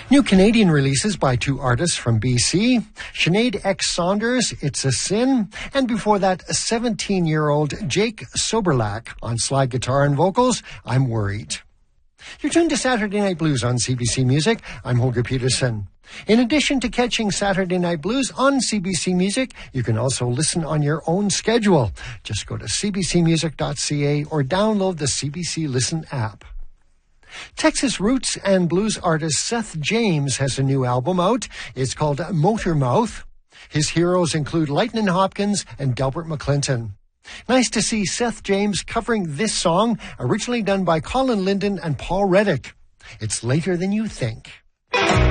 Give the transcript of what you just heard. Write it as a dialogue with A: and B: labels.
A: New Canadian releases by two artists from BC, Sinead X. Saunders, It's a Sin, and before that, 17-year-old Jake Soberlak on slide guitar and vocals, I'm Worried. You're tuned to Saturday Night Blues on CBC Music. I'm Holger Peterson. In addition to catching Saturday Night Blues on CBC Music, you can also listen on your own schedule. Just go to cbcmusic.ca or download the CBC Listen app. Texas roots and blues artist Seth James has a new album out. It's called Motor Mouth. His heroes include Lightnin' Hopkins and Delbert McClinton. Nice to see Seth James covering this song, originally done by Colin Linden and Paul Reddick. It's Later Than You Think.